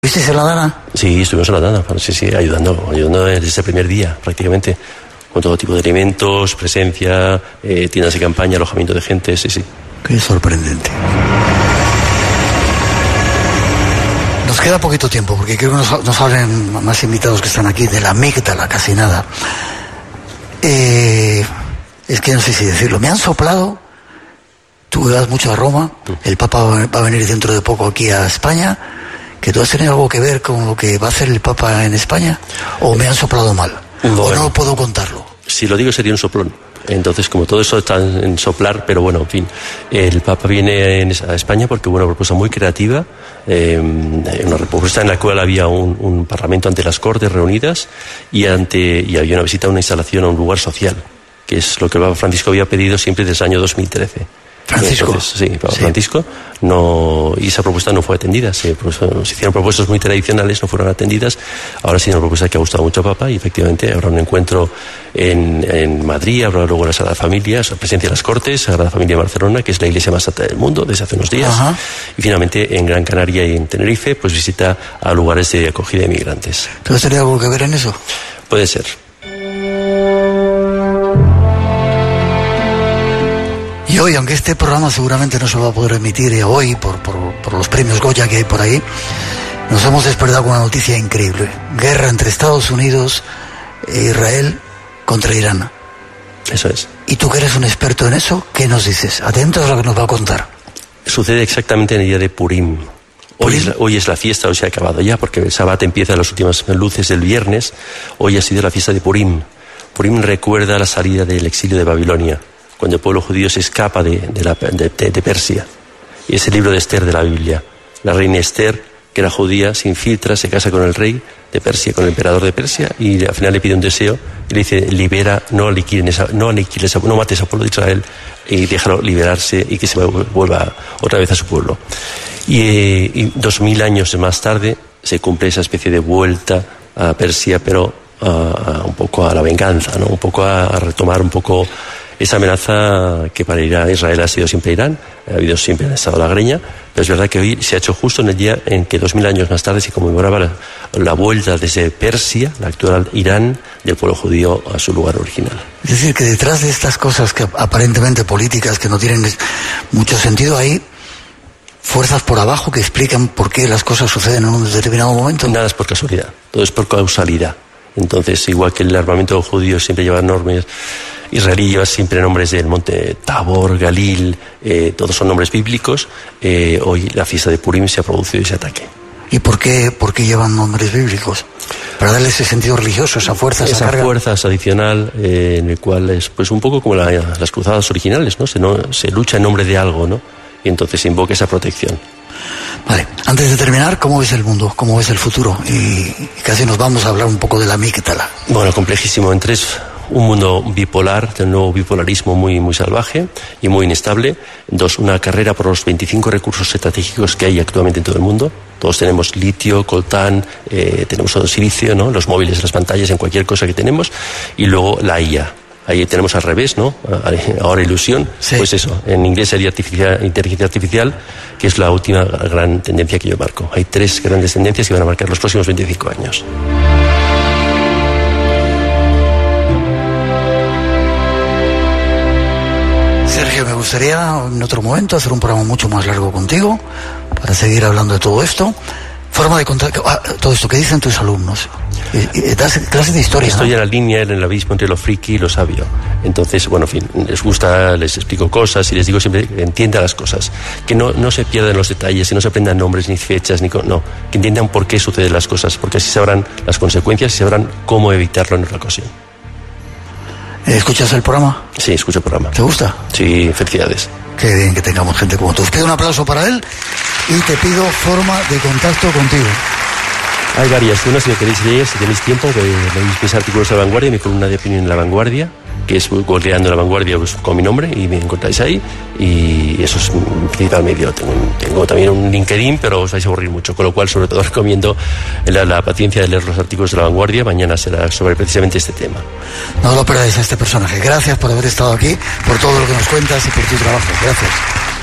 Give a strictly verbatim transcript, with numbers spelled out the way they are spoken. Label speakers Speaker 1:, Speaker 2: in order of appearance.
Speaker 1: ¿Visteis en la Dana?
Speaker 2: Sí, estuvimos en la Dana, sí, sí, ayudando, ayudando desde el primer día, prácticamente, con todo tipo de alimentos, presencia, eh, tiendas de campaña, alojamiento de gente, sí, sí.
Speaker 1: Qué sorprendente. Nos queda poquito tiempo, porque creo que nos, nos hablen más invitados que están aquí de la Migdala, casi nada. Eh, es que no sé si decirlo, me han soplado, tú vas mucho a Roma, el Papa va a venir dentro de poco aquí a España, que tú has tenido algo que ver con lo que va a hacer el Papa en España, o me han soplado mal, bueno, o no puedo contarlo.
Speaker 2: Si lo digo sería un soplón. Entonces, como todo eso está en soplar, pero bueno, en fin, el Papa viene a España porque hubo una propuesta muy creativa, eh, una propuesta en la cual había un, un parlamento ante las Cortes reunidas y, ante, y había una visita a una instalación, a un lugar social, que es lo que el Papa Francisco había pedido siempre desde el año dos mil trece.
Speaker 1: Francisco.
Speaker 2: Entonces, sí, Papa
Speaker 1: sí.
Speaker 2: Francisco, no, y esa propuesta no fue atendida. Se, pues, se hicieron propuestas muy tradicionales, no fueron atendidas. Ahora sí, una propuesta que ha gustado mucho a Papa y efectivamente habrá un encuentro en, en Madrid, habrá luego la Sagrada Familia, la presencia de las Cortes, Sagrada Familia de Barcelona, que es la iglesia más alta del mundo desde hace unos días.
Speaker 1: Ajá.
Speaker 2: Y finalmente en Gran Canaria y en Tenerife, pues visita a lugares de acogida de migrantes.
Speaker 1: ¿Tú has tenido algo que ver en eso?
Speaker 2: Puede ser.
Speaker 1: Y hoy, aunque este programa seguramente no se va a poder emitir hoy por, por, por los premios Goya que hay por ahí, nos hemos despertado con una noticia increíble. Guerra entre Estados Unidos e Israel contra Irán.
Speaker 2: Eso es.
Speaker 1: ¿Y tú que eres un experto en eso, qué nos dices? Atentos a lo que nos va a contar.
Speaker 2: Sucede exactamente en el día de Purim. Hoy es, la, hoy es la fiesta, hoy se ha acabado ya, porque el Shabbat empieza las últimas luces del viernes. Hoy ha sido la fiesta de Purim. Purim recuerda la salida del exilio de Babilonia, cuando el pueblo judío se escapa de, de, la, de, de, de Persia. Y es el libro de Esther de la Biblia. La reina Esther, que era judía, se infiltra, se casa con el rey de Persia, con el emperador de Persia, y al final le pide un deseo, y le dice, libera, no aniquiles, no aniquiles, no mates al pueblo de Israel, y déjalo liberarse y que se vuelva otra vez a su pueblo. Y, eh, y dos mil años más tarde se cumple esa especie de vuelta a Persia, pero a, a un poco a la venganza, ¿no? Un poco a, a retomar un poco esa amenaza que para Israel ha sido siempre Irán, ha habido siempre en el estado de la greña, pero es verdad que hoy se ha hecho justo en el día en que dos mil años más tarde se conmemoraba la, la vuelta desde Persia, la actual Irán, del pueblo judío a su lugar original.
Speaker 1: Es decir, que detrás de estas cosas que aparentemente políticas, que no tienen mucho sentido, hay fuerzas por abajo que explican por qué las cosas suceden en un determinado momento.
Speaker 2: Nada es por casualidad, todo es por causalidad. Entonces, igual que el armamento judío siempre lleva enormes, israelí lleva siempre nombres del monte Tabor, Galil, eh, todos son nombres bíblicos, eh, hoy la fiesta de Purim se ha producido ese ataque.
Speaker 1: ¿Y por qué, por qué llevan nombres bíblicos? Para darle ese sentido religioso, esa fuerza, esa,
Speaker 2: esa
Speaker 1: carga.
Speaker 2: fuerza adicional, eh, en el cual es pues un poco como la, las cruzadas originales, ¿no? Se, no, se lucha en nombre de algo, ¿no? Y entonces se invoca esa protección.
Speaker 1: Vale, antes de terminar, ¿cómo ves el mundo? ¿Cómo ves el futuro? Y casi nos vamos a hablar un poco de la Migdala.
Speaker 2: Bueno, complejísimo. Entre es un mundo bipolar, de un nuevo bipolarismo muy, muy salvaje y muy inestable. Dos, una carrera por los veinticinco recursos estratégicos que hay actualmente en todo el mundo. Todos tenemos litio, coltán, eh, tenemos todo silicio, ¿no? Los móviles, las pantallas, en cualquier cosa que tenemos. Y luego la I A. Ahí tenemos al revés, ¿no? Ahora ilusión, sí. Pues eso, en inglés sería artificial, inteligencia artificial, que es la última gran tendencia que yo marco. Hay tres grandes tendencias que van a marcar los próximos veinticinco años.
Speaker 1: Sergio, me gustaría en otro momento hacer un programa mucho más largo contigo para seguir hablando de todo esto. Forma de contar ah, todo esto que dicen tus alumnos. Das clases de historia.
Speaker 2: Estoy, ¿no?,
Speaker 1: en
Speaker 2: la línea, en el abismo entre lo friki y lo sabio. Entonces, bueno, en fin, les gusta, les explico cosas y les digo siempre que entiendan las cosas. Que no, no se pierdan los detalles, que no se aprendan nombres ni fechas, ni no, que entiendan por qué suceden las cosas, porque así sabrán las consecuencias y sabrán cómo evitarlo en otra ocasión.
Speaker 1: ¿Escuchas el programa?
Speaker 2: Sí, escucho el programa.
Speaker 1: ¿Te gusta?
Speaker 2: Sí, felicidades.
Speaker 1: Qué bien que tengamos gente como tú. Os pido un aplauso para él y te pido forma de contacto contigo.
Speaker 2: Hay varias. Una, si me queréis leer, si tenéis tiempo, que leéis mis artículos de La Vanguardia, mi columna de opinión en La Vanguardia, que es googleando La Vanguardia pues, con mi nombre, y me encontráis ahí. Y eso es mi principal medio. Tengo, tengo también un LinkedIn, pero os vais a aburrir mucho, con lo cual sobre todo recomiendo la, la paciencia de leer los artículos de La Vanguardia. Mañana será sobre precisamente este tema.
Speaker 1: No lo perdáis a este personaje. Gracias por haber estado aquí, por todo lo que nos cuentas y por tu trabajo. Gracias.